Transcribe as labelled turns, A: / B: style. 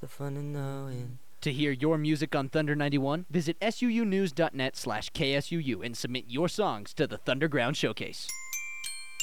A: fun in knowing.
B: To hear your music on Thunder 91, visit suunews.net/KSUU and submit your songs to the Thunderground Showcase.